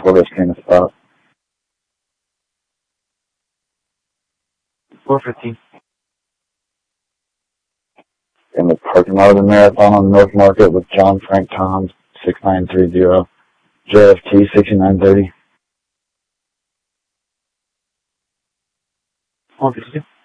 quarter screen spot. 4:15. In the parking lot of the Marathon on North Market with John Frank Tom, 6930, JFT 6930. 1:52.